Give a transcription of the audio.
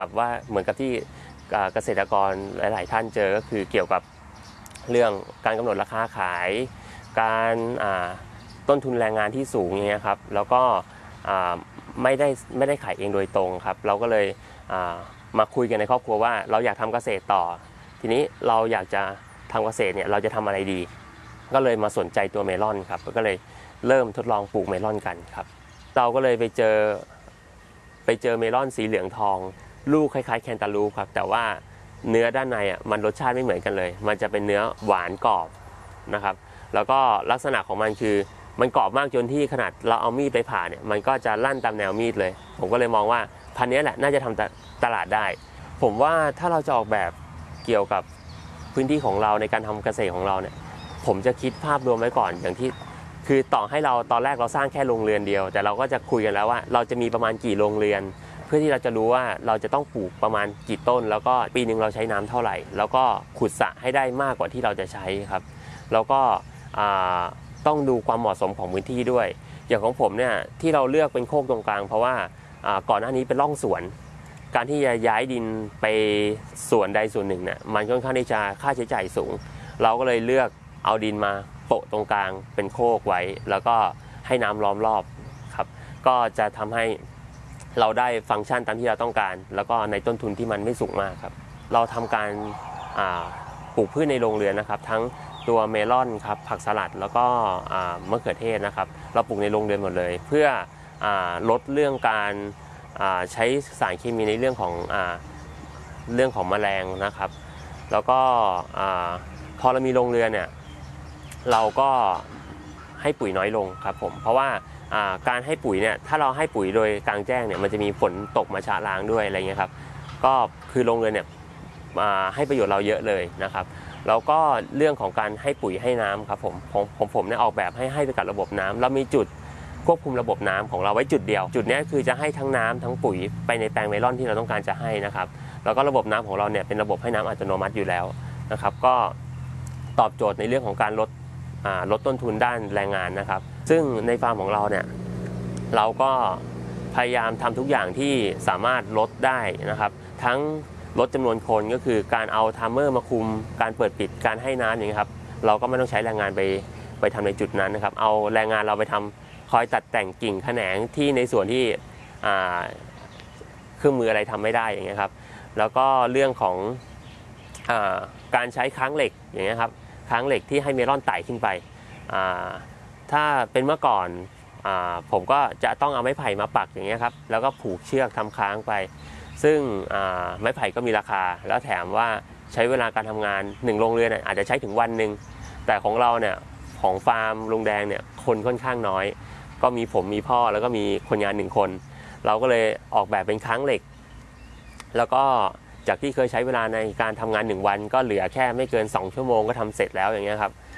แบบว่าเหมือนกับที่เกษตรกรหลายๆท่านเจอก็คือเกี่ยวกับเรื่องการกำหนดราคาขายการต้นทุนแรงงานที่สูงอย่างเงี้ยครับแล้วก็ไม่ได้ขายเองโดยตรงครับเราก็เลยมาคุยกันในครอบครัวว่าเราอยากทำเกษตรต่อทีนี้เราอยากจะทำเกษตรเนี่ยเราจะทำอะไรดีก็เลยมาสนใจตัวเมลอนครับก็เลยเริ่มทดลองปลูกเมลอนกันครับเราก็เลยไปเจอเมลอนสีเหลืองทองลูกคล้ายๆแคนตาลูปครับแต่ว่าเนื้อด้านในมันรสชาติไม่เหมือนกันเลยมันจะเป็นเนื้อหวานกรอบนะครับแล้วก็ลักษณะของมันคือมันกรอบมากจนที่ขนาดเราเอามีดไปผ่าเนี่ยมันก็จะลั่นตามแนวมีดเลยผมก็เลยมองว่าพันธุ์นี้แหละน่าจะทำตลาดได้ผมว่าถ้าเราจะออกแบบเกี่ยวกับพื้นที่ของเราในการทำเกษตรของเราเนี่ยผมจะคิดภาพรวมไว้ก่อนอย่างที่คือต่อให้เราตอนแรกเราสร้างแค่โรงเรือนเดียวแต่เราก็จะคุยกันแล้วว่าเราจะมีประมาณกี่โรงเรือนเพื่อที่เราจะรู้ว่าเราจะต้องปลูกประมาณกี่ต้นแล้วก็ปีนึงเราใช้น้ำเท่าไหร่แล้วก็ขุดสระให้ได้มากกว่าที่เราจะใช้ครับแล้วก็ต้องดูความเหมาะสมของพื้นที่ด้วยอย่างของผมเนี่ยที่เราเลือกเป็นโคกตรงกลางเพราะว่าก่อนหน้านี้เป็นร่องสวนการที่จะย้ายดินไปส่วนใดส่วนหนึ่งเนี่ยมันค่อนข้างที่จะค่าใช้จ่ายสูงเราก็เลยเลือกเอาดินมาโปะตรงกลางเป็นโคกไว้แล้วก็ให้น้ำล้อมรอบครับก็จะทำให้เราได้ฟังก์ชันตามที่เราต้องการแล้วก็ในต้นทุนที่มันไม่สูงมากครับเราทำการปลูกพืชในโรงเรือนนะครับทั้งตัวเมลอนครับผักสลัดแล้วก็มะเขือเทศนะครับเราปลูกในโรงเรือนหมดเลยเพื่อลดเรื่องการใช้สารเคมีในเรื่องของแมลงนะครับแล้วก็พอเรามีโรงเรือนเนี่ยเราก็ให้ปุ๋ยน้อยลงครับผมเพราะว่าการให้ปุ๋ยเนี่ยถ้าเราให้ปุ๋ยโดยกลางแจ้งเนี่ยมันจะมีฝนตกมาชะล้างด้วยอะไรเงี้ยครับก็คือโรงเรือนเนี่ยให้ประโยชน์เราเยอะเลยนะครับแล้วก็เรื่องของการให้ปุ๋ยให้น้ำครับผมเนี่ยออกแบบให้ไปกับระบบน้ำเรามีจุดควบคุมระบบน้ำของเราไว้จุดเดียวจุดนี้คือจะให้ทั้งน้ำทั้งปุ๋ยไปในแปลงเมลอนที่เราต้องการจะให้นะครับแล้วก็ระบบน้ำของเราเนี่ยเป็นระบบให้น้ำอัตโนมัติอยู่แล้วนะครับก็ตอบโจทย์ในเรื่องของการลดต้นทุนด้านแรงงานนะครับซึ่งในฟาร์มของเราเนี่ยเราก็พยายามทำทุกอย่างที่สามารถลดได้นะครับทั้งลดจำนวนคนก็คือการเอาไทม์เมอร์มาคุมการเปิดปิดการให้น้ำอย่างนี้ครับเราก็ไม่ต้องใช้แรงงานไปทำในจุดนั้นนะครับเอาแรงงานเราไปทำคอยตัดแต่งกิ่งแขนงที่ในส่วนที่เครื่องมืออะไรทำไม่ได้อย่างเงี้ยครับแล้วก็เรื่องของการใช้ค้างเหล็กอย่างเงี้ยครับค้างเหล็กที่ให้เมลอนไต่ขึ้นไปถ้าเป็นเมื่อก่อนผมก็จะต้องเอาไม้ไผ่มาปักอย่างเงี้ยครับแล้วก็ผูกเชือกทำค้างไปซึ่งไม้ไผ่ก็มีราคาแล้วแถมว่าใช้เวลาการทำงาน1โรงเรือนอาจจะใช้ถึงวันหนึ่งแต่ของเราเนี่ยของฟาร์มลุงแดงเนี่ยคนค่อนข้างน้อยก็มีผมมีพ่อแล้วก็มีคนงาน1คนเราก็เลยออกแบบเป็นค้างเหล็กแล้วก็จากที่เคยใช้เวลาในการทำงาน1วันก็เหลือแค่ไม่เกิน2ชั่วโมงก็ทำเสร็จแล้วอย่างเงี้ยครับ